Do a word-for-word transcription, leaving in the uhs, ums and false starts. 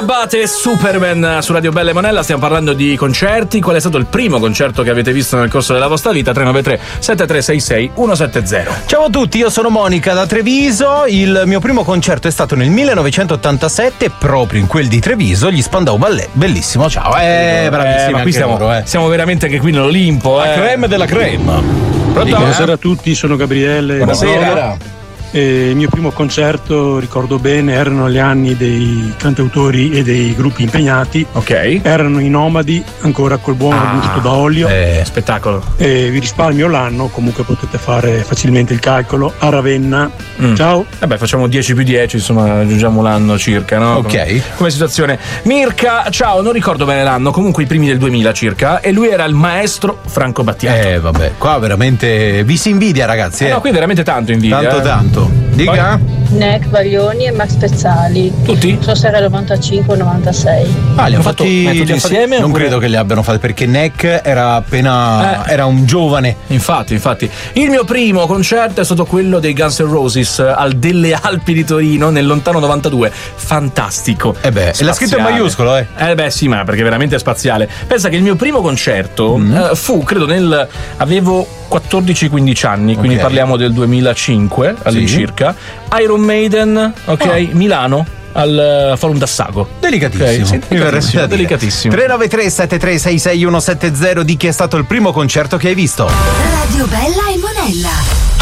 Abate, Superman su Radio Bella e Monella. Stiamo parlando di concerti. Qual è stato il primo concerto che avete visto nel corso della vostra vita? tre nove tre sette tre sei sei uno sette zero. Ciao a tutti, io sono Monica da Treviso. Il mio primo concerto è stato nel millenovecentottantasette, proprio in quel di Treviso, gli Spandau Ballet. Bellissimo, ciao. Eh, bravissimi. Eh, ma qui stiamo, loro, eh. siamo veramente anche qui nell'Olimpo. La eh. creme della crema. Pronto? Buonasera a tutti, sono Gabriele. Buonasera. E il mio primo concerto, ricordo bene, erano gli anni dei cantautori e dei gruppi impegnati. Ok. Erano i Nomadi, ancora col buon Ah, gusto da olio. Eh, spettacolo. E vi risparmio l'anno, comunque potete fare facilmente il calcolo. A Ravenna. Mm. Ciao. Vabbè, facciamo dieci più dieci, insomma, raggiungiamo l'anno circa, no? Ok. Come, come situazione. Mirka, ciao, non ricordo bene l'anno, comunque i primi del duemila circa, e lui era il maestro Franco Battiato. Eh, vabbè, qua veramente vi si invidia, ragazzi. Eh, Eh. no, qui veramente tanto invidia. Tanto, eh. tanto. Dica. Neck, Baglioni e Max Pezzali. Tutti? Non so se era novantacinque novantasei. Ah, li hanno Hanno fatto- fatti, ma tutti insieme, Non oppure- credo che li abbiano fatti perché Neck era appena. Eh. Era un giovane. Infatti, infatti. Il mio primo concerto è stato quello dei Guns N' Roses al Delle Alpi di Torino nel lontano novantadue. Fantastico. Eh beh, e l'ha scritto in Spaziale. maiuscolo, eh. Eh beh sì, ma perché veramente è spaziale. Pensa che il mio primo concerto Mm. eh, fu, credo nel... avevo quattordici quindici anni, quindi Ok. parliamo del duemilacinque all'incirca. Iron Maiden, ok, Ah. Milano al Forum d'Assago. Delicatissimo. Ok, sì, Mi verrebbe da dire. delicatissimo. tre nove tre sette tre sei sei uno sette zero. Di chi è stato il primo concerto che hai visto? Radio Bella e Monella.